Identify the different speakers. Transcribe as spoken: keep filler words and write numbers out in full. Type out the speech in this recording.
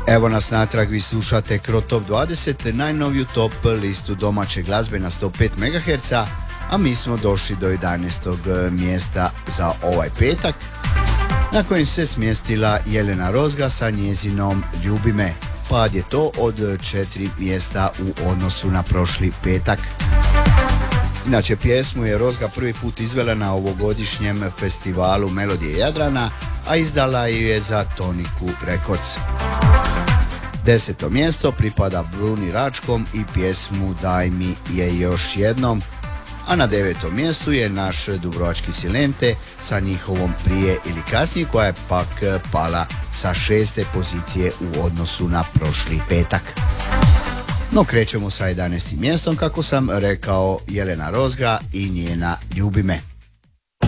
Speaker 1: Evo nas natrag, vi slušate Kro Top dvadeset, najnoviju top listu domaće glazbe na sto pet megaherca, a mi smo došli do jedanaestog mjesta za ovaj petak, na kojem se smjestila Jelena Rozga sa njezinom Ljubi me. Pad je to od četiri mjesta u odnosu na prošli petak. Inače, pjesmu je Rozga prvi put izvela na ovogodišnjem festivalu Melodije Jadrana, a izdala ju je za Toniku Records. Deseto mjesto pripada Bruni Račkom i pjesmu Daj mi je još jednom, a na devetom mjestu je naš dubrovački Silente sa njihovom Prije ili kasnije, koja je pak pala sa šeste pozicije u odnosu na prošli petak. No, krećemo sa jedanaestim mjestom, kako sam rekao, Jelena Rozga i njena Ljubi me.